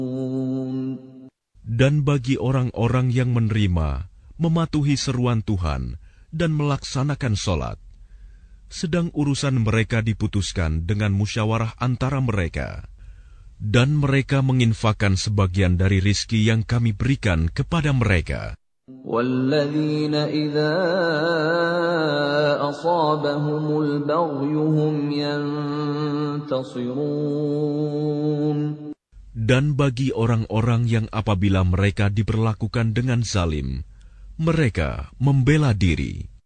Dan bagi orang-orang yang menerima, mematuhi seruan Tuhan, dan melaksanakan sholat, sedang urusan mereka diputuskan dengan musyawarah antara mereka, dan mereka menginfakkan sebagian dari rizki yang kami berikan kepada mereka. وَالَّذِينَ إِذَا أَصَابَهُمُ الْبَغْيُ هُمْ يَنتَصِرُونَ. Dan bagi orang-orang yang apabila mereka diperlakukan dengan zalim, mereka membela diri.